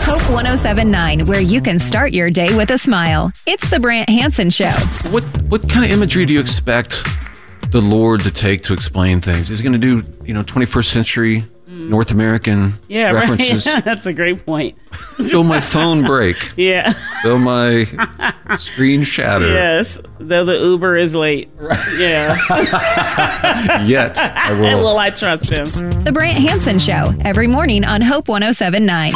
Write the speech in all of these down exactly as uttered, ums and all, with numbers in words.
Hope one oh seven point nine, where you can start your day with a smile. It's the Brant Hansen Show. What what kind of imagery do you expect the Lord to take to explain things? Is he going to do, you know, twenty-first century mm. North American yeah, references? Right. Yeah, that's a great point. Will my phone break? Yeah. Will my screen shatter? Yes. Though the Uber is late. Right. Yeah. Yet I will. Will I trust him? The Brant Hansen Show, every morning on Hope one oh seven point nine.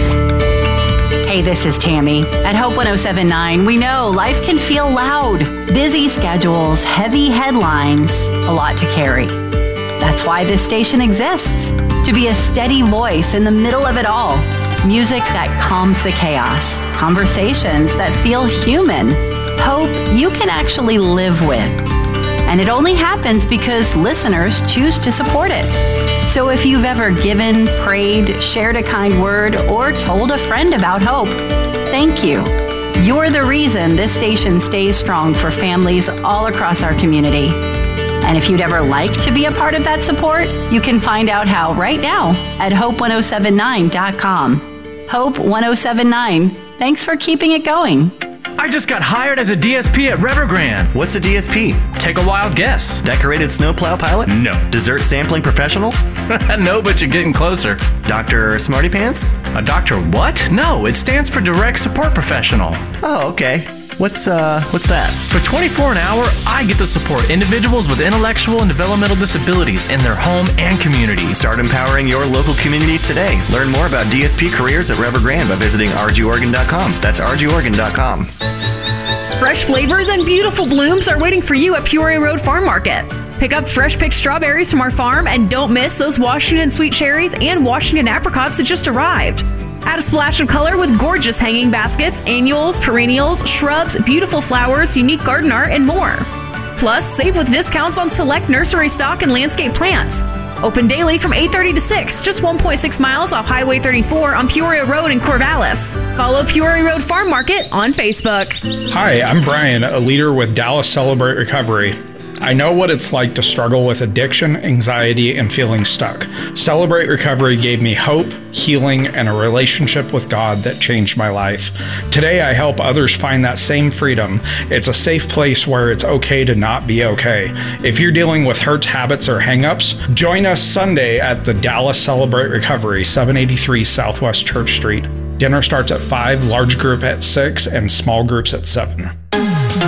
Hey, this is Tammy. At Hope one oh seven point nine, we know life can feel loud. Busy schedules, heavy headlines, a lot to carry. That's why this station exists, to be a steady voice in the middle of it all. Music that calms the chaos. Conversations that feel human. Hope you can actually live with. And it only happens because listeners choose to support it. So if you've ever given, prayed, shared a kind word, or told a friend about Hope, thank you. You're the reason this station stays strong for families all across our community. And if you'd ever like to be a part of that support, you can find out how right now at hope one oh seven nine dot com. Hope one oh seven nine. Thanks for keeping it going. I just got hired as a D S P at Evergrande. What's a D S P? Take a wild guess. Decorated snowplow pilot? No. Dessert sampling professional? No, but you're getting closer. Doctor Smarty Pants? A doctor what? No, it stands for Direct Support Professional. Oh, okay. What's uh, what's that? For twenty-four dollars an hour, I get to support individuals with intellectual and developmental disabilities in their home and community. Start empowering your local community today. Learn more about D S P careers at Evergrande by visiting r g oregon dot com. That's r g oregon dot com. Fresh flavors and beautiful blooms are waiting for you at Peoria Road Farm Market. Pick up fresh picked strawberries from our farm and don't miss those Washington sweet cherries and Washington apricots that just arrived. Add a splash of color with gorgeous hanging baskets, annuals, perennials, shrubs, beautiful flowers, unique garden art, and more. Plus, save with discounts on select nursery stock and landscape plants. Open daily from eight thirty to six, just one point six miles off Highway thirty-four on Peoria Road in Corvallis. Follow Peoria Road Farm Market on Facebook. Hi, I'm Brian, a leader with Dallas Celebrate Recovery. I know what it's like to struggle with addiction, anxiety, and feeling stuck. Celebrate Recovery gave me hope, healing, and a relationship with God that changed my life. Today, I help others find that same freedom. It's a safe place where it's okay to not be okay. If you're dealing with hurts, habits, or hang-ups, join us Sunday at the Dallas Celebrate Recovery, seven eighty-three Southwest Church Street. Dinner starts at five, large group at six, and small groups at seven.